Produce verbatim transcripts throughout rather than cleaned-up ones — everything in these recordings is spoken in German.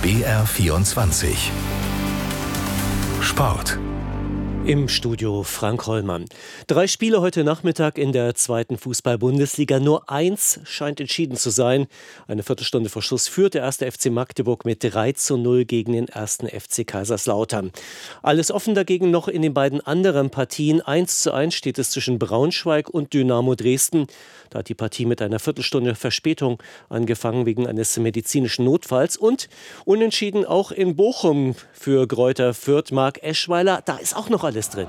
B R vierundzwanzig Sport. Im Studio Frank Hollmann. Drei Spiele heute Nachmittag in der zweiten Fußball-Bundesliga. Nur eins scheint entschieden zu sein. Eine Viertelstunde vor Schluss führt der erste F C Magdeburg mit drei zu null gegen den ersten F C Kaiserslautern. Alles offen dagegen noch in den beiden anderen Partien. eins zu eins steht es zwischen Braunschweig und Dynamo Dresden. Da hat die Partie mit einer Viertelstunde Verspätung angefangen wegen eines medizinischen Notfalls. Und unentschieden auch in Bochum für Greuther Fürth. Marc Eschweiler, da ist auch noch alles drin.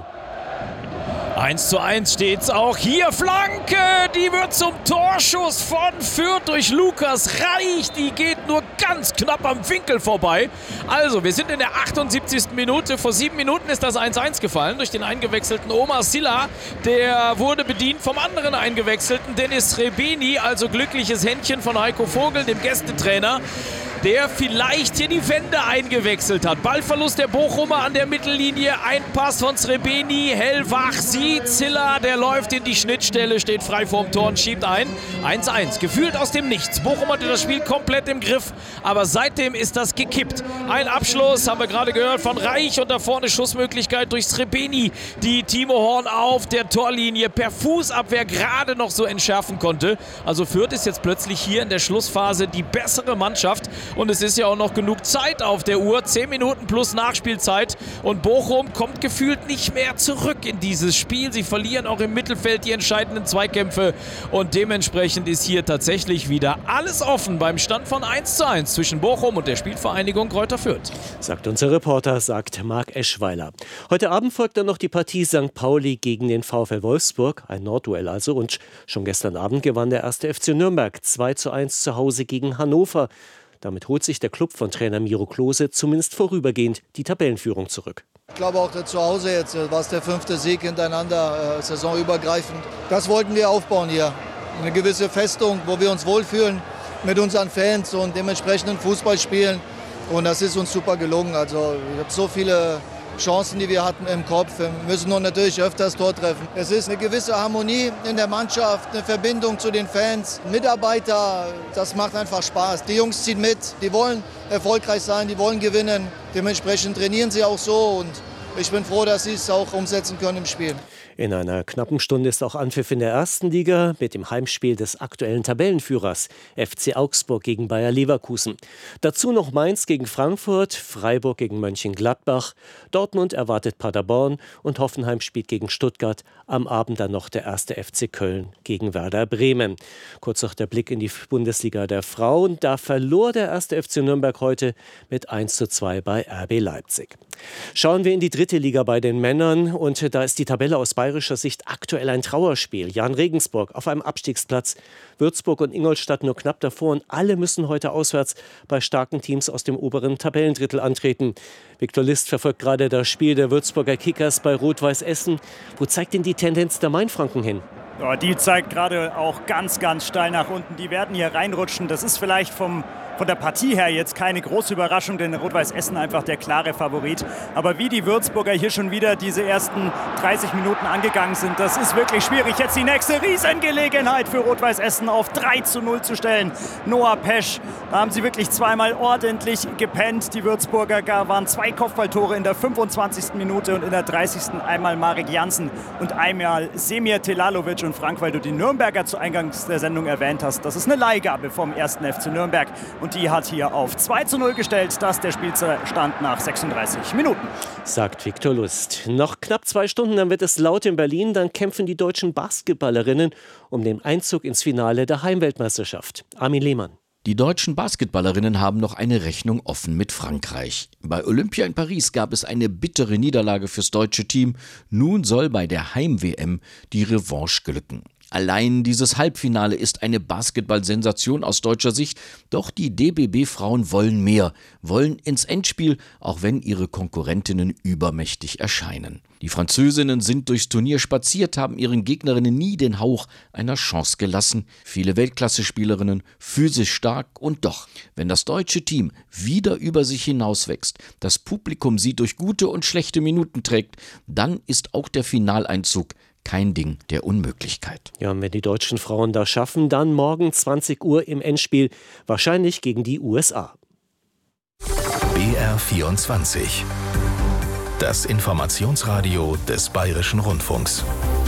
eins zu eins steht's auch. Hier Flanke, die wird zum Torschuss von Fürth durch Lukas Reich. Die geht nur ganz knapp am Winkel vorbei. Also, wir sind in der achtundsiebzigsten Minute. Vor sieben Minuten ist das eins zu eins gefallen durch den eingewechselten Omar Sylla. Der wurde bedient vom anderen eingewechselten Dennis Srebeni. Also glückliches Händchen von Heiko Vogel, dem Gästetrainer, der vielleicht hier die Wende eingewechselt hat. Ballverlust der Bochumer an der Mittellinie. Ein Pass von Srebeni. Hellwach sieht Sylla, der läuft in die Schnittstelle, steht frei vorm Tor und schiebt ein. eins zu eins. Gefühlt aus dem Nichts. Bochum hatte das Spiel komplett im Griff, aber seitdem ist das gekippt. Ein Abschluss, haben wir gerade gehört, von Reich und da vorne Schussmöglichkeit durch Srebeni, die Timo Horn auf der Torlinie per Fußabwehr gerade noch so entschärfen konnte. Also Fürth ist jetzt plötzlich hier in der Schlussphase die bessere Mannschaft. Und es ist ja auch noch genug Zeit auf der Uhr. zehn Minuten plus Nachspielzeit. Und Bochum kommt gefühlt nicht mehr zurück in dieses Spiel. Sie verlieren auch im Mittelfeld die entscheidenden Zweikämpfe. Und dementsprechend ist hier tatsächlich wieder alles offen beim Stand von eins zu eins zwischen Bochum und der Spielvereinigung Greuther Fürth. Sagt unser Reporter, sagt Marc Eschweiler. Heute Abend folgt dann noch die Partie Sankt Pauli gegen den VfL Wolfsburg. Ein Nordduell also. Und schon gestern Abend gewann der erste F C Nürnberg zwei zu eins zu Hause gegen Hannover. Damit holt sich der Club von Trainer Miro Klose zumindest vorübergehend die Tabellenführung zurück. Ich glaube auch zu Hause jetzt war es der fünfte Sieg hintereinander, äh, saisonübergreifend. Das wollten wir aufbauen hier. Eine gewisse Festung, wo wir uns wohlfühlen mit unseren Fans und dementsprechenden Fußball spielen. Und das ist uns super gelungen. Also ich habe so viele Chancen, die wir hatten im Kopf. Wir müssen nur natürlich öfters Tor treffen. Es ist eine gewisse Harmonie in der Mannschaft, eine Verbindung zu den Fans, Mitarbeiter. Das macht einfach Spaß. Die Jungs ziehen mit, die wollen erfolgreich sein, die wollen gewinnen. Dementsprechend trainieren sie auch so und ich bin froh, dass sie es auch umsetzen können im Spiel. In einer knappen Stunde ist auch Anpfiff in der ersten Liga mit dem Heimspiel des aktuellen Tabellenführers F C Augsburg gegen Bayer Leverkusen. Dazu noch Mainz gegen Frankfurt, Freiburg gegen Mönchengladbach, Dortmund erwartet Paderborn und Hoffenheim spielt gegen Stuttgart. Am Abend dann noch der erste F C Köln gegen Werder Bremen. Kurz noch der Blick in die Bundesliga der Frauen. Da verlor der erste F C Nürnberg heute mit eins zu zwei bei R B Leipzig. Schauen wir in die dritte Liga bei den Männern und da ist die Tabelle aus bayerischer Sicht aktuell ein Trauerspiel. Jan Regensburg auf einem Abstiegsplatz, Würzburg und Ingolstadt nur knapp davor und alle müssen heute auswärts bei starken Teams aus dem oberen Tabellendrittel antreten. Viktor List verfolgt gerade das Spiel der Würzburger Kickers bei Rot-Weiß Essen. Wo zeigt denn die Tendenz der Mainfranken hin? Ja, die zeigt gerade auch ganz, ganz steil nach unten. Die werden hier reinrutschen. Das ist vielleicht vom Von der Partie her jetzt keine große Überraschung, denn Rot-Weiß Essen einfach der klare Favorit. Aber wie die Würzburger hier schon wieder diese ersten dreißig Minuten angegangen sind, das ist wirklich schwierig. Jetzt die nächste Riesengelegenheit für Rot-Weiß Essen auf drei zu null zu stellen. Noah Pesch, da haben sie wirklich zweimal ordentlich gepennt. Die Würzburger gar waren zwei Kopfballtore in der fünfundzwanzigsten Minute und in der dreißigsten einmal Marek Jansen und einmal Semir Telalovic. Und Frank, weil du die Nürnberger zu Eingangs der Sendung erwähnt hast, das ist eine Leihgabe vom ersten F C Nürnberg. Und die hat hier auf zwei zu null gestellt. Das ist der Spielstand nach sechsunddreißig Minuten. Sagt Viktor Lust. Noch knapp zwei Stunden, dann wird es laut in Berlin. Dann kämpfen die deutschen Basketballerinnen um den Einzug ins Finale der Heimweltmeisterschaft. Armin Lehmann. Die deutschen Basketballerinnen haben noch eine Rechnung offen mit Frankreich. Bei Olympia in Paris gab es eine bittere Niederlage fürs deutsche Team. Nun soll bei der Heim-W M die Revanche glücken. Allein dieses Halbfinale ist eine Basketball-Sensation aus deutscher Sicht. Doch die D B B-Frauen wollen mehr, wollen ins Endspiel, auch wenn ihre Konkurrentinnen übermächtig erscheinen. Die Französinnen sind durchs Turnier spaziert, haben ihren Gegnerinnen nie den Hauch einer Chance gelassen. Viele Weltklasse-Spielerinnen, physisch stark und doch, wenn das deutsche Team wieder über sich hinauswächst, das Publikum sie durch gute und schlechte Minuten trägt, dann ist auch der Finaleinzug kein Ding der Unmöglichkeit. Ja, und wenn die deutschen Frauen das schaffen, dann morgen zwanzig Uhr im Endspiel, wahrscheinlich gegen die U S A. B R vierundzwanzig. Das Informationsradio des Bayerischen Rundfunks.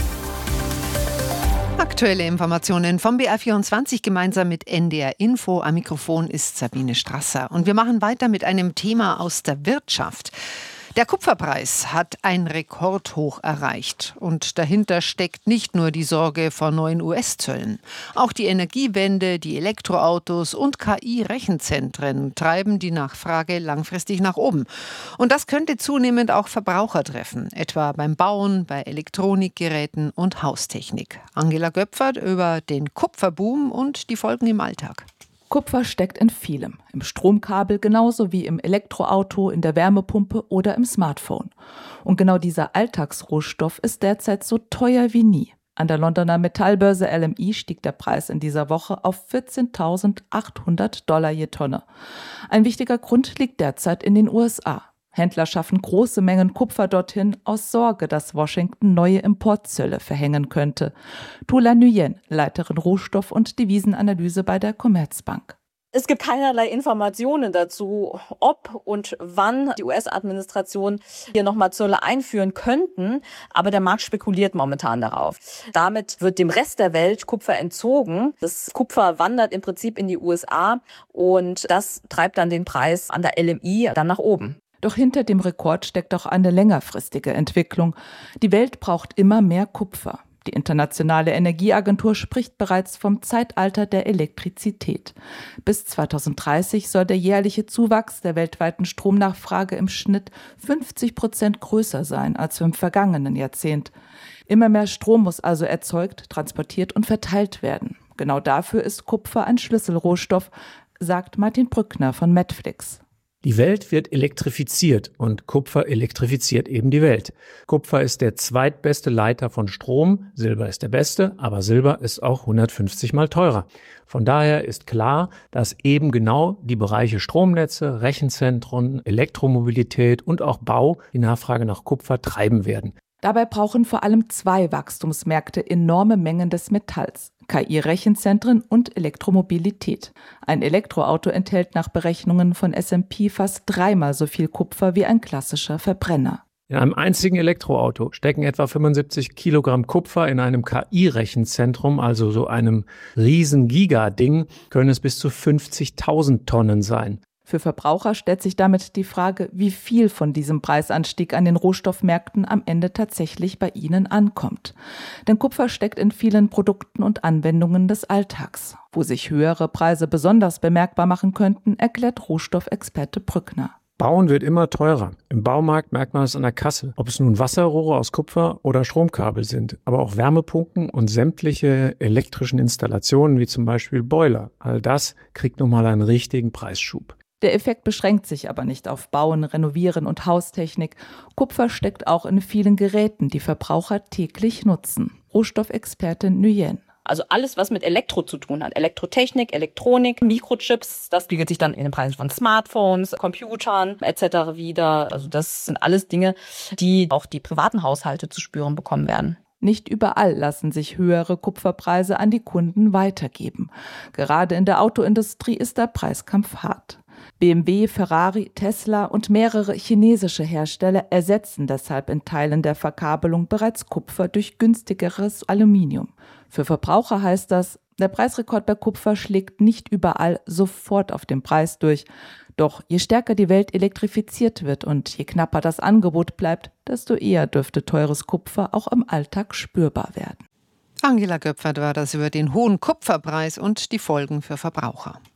Aktuelle Informationen vom B R vierundzwanzig gemeinsam mit N D R Info. Am Mikrofon ist Sabine Strasser. Und wir machen weiter mit einem Thema aus der Wirtschaft. Der Kupferpreis hat ein Rekordhoch erreicht. Und dahinter steckt nicht nur die Sorge vor neuen U S-Zöllen. Auch die Energiewende, die Elektroautos und K I-Rechenzentren treiben die Nachfrage langfristig nach oben. Und das könnte zunehmend auch Verbraucher treffen, etwa beim Bauen, bei Elektronikgeräten und Haustechnik. Angela Göpfert über den Kupferboom und die Folgen im Alltag. Kupfer steckt in vielem. Im Stromkabel genauso wie im Elektroauto, in der Wärmepumpe oder im Smartphone. Und genau dieser Alltagsrohstoff ist derzeit so teuer wie nie. An der Londoner Metallbörse L M E stieg der Preis in dieser Woche auf vierzehntausendachthundert Dollar je Tonne. Ein wichtiger Grund liegt derzeit in den U S A. Händler schaffen große Mengen Kupfer dorthin aus Sorge, dass Washington neue Importzölle verhängen könnte. Tula Nguyen, Leiterin Rohstoff- und Devisenanalyse bei der Commerzbank. Es gibt keinerlei Informationen dazu, ob und wann die U S-Administration hier nochmal Zölle einführen könnten. Aber der Markt spekuliert momentan darauf. Damit wird dem Rest der Welt Kupfer entzogen. Das Kupfer wandert im Prinzip in die U S A und das treibt dann den Preis an der L M E dann nach oben. Doch hinter dem Rekord steckt auch eine längerfristige Entwicklung. Die Welt braucht immer mehr Kupfer. Die Internationale Energieagentur spricht bereits vom Zeitalter der Elektrizität. Bis zweitausenddreißig soll der jährliche Zuwachs der weltweiten Stromnachfrage im Schnitt fünfzig Prozent größer sein als im vergangenen Jahrzehnt. Immer mehr Strom muss also erzeugt, transportiert und verteilt werden. Genau dafür ist Kupfer ein Schlüsselrohstoff, sagt Martin Brückner von Netflix. Die Welt wird elektrifiziert und Kupfer elektrifiziert eben die Welt. Kupfer ist der zweitbeste Leiter von Strom, Silber ist der beste, aber Silber ist auch hundertfünfzig mal teurer. Von daher ist klar, dass eben genau die Bereiche Stromnetze, Rechenzentren, Elektromobilität und auch Bau die Nachfrage nach Kupfer treiben werden. Dabei brauchen vor allem zwei Wachstumsmärkte enorme Mengen des Metalls: K I-Rechenzentren und Elektromobilität. Ein Elektroauto enthält nach Berechnungen von S und P fast dreimal so viel Kupfer wie ein klassischer Verbrenner. In einem einzigen Elektroauto stecken etwa fünfundsiebzig Kilogramm Kupfer. In einem K I-Rechenzentrum, also so einem riesen Giga-Ding, können es bis zu fünfzigtausend Tonnen sein. Für Verbraucher stellt sich damit die Frage, wie viel von diesem Preisanstieg an den Rohstoffmärkten am Ende tatsächlich bei ihnen ankommt. Denn Kupfer steckt in vielen Produkten und Anwendungen des Alltags. Wo sich höhere Preise besonders bemerkbar machen könnten, erklärt Rohstoffexperte Brückner. Bauen wird immer teurer. Im Baumarkt merkt man es an der Kasse. Ob es nun Wasserrohre aus Kupfer oder Stromkabel sind, aber auch Wärmepumpen und sämtliche elektrischen Installationen wie zum Beispiel Boiler. All das kriegt nochmal einen richtigen Preisschub. Der Effekt beschränkt sich aber nicht auf Bauen, Renovieren und Haustechnik. Kupfer steckt auch in vielen Geräten, die Verbraucher täglich nutzen. Rohstoffexpertin Nguyen. Also alles, was mit Elektro zu tun hat. Elektrotechnik, Elektronik, Mikrochips, das spiegelt sich dann in den Preisen von Smartphones, Computern et cetera wieder. Also das sind alles Dinge, die auch die privaten Haushalte zu spüren bekommen werden. Nicht überall lassen sich höhere Kupferpreise an die Kunden weitergeben. Gerade in der Autoindustrie ist der Preiskampf hart. B M W, Ferrari, Tesla und mehrere chinesische Hersteller ersetzen deshalb in Teilen der Verkabelung bereits Kupfer durch günstigeres Aluminium. Für Verbraucher heißt das, der Preisrekord bei Kupfer schlägt nicht überall sofort auf den Preis durch. Doch je stärker die Welt elektrifiziert wird und je knapper das Angebot bleibt, desto eher dürfte teures Kupfer auch im Alltag spürbar werden. Angela Göpfert war das über den hohen Kupferpreis und die Folgen für Verbraucher.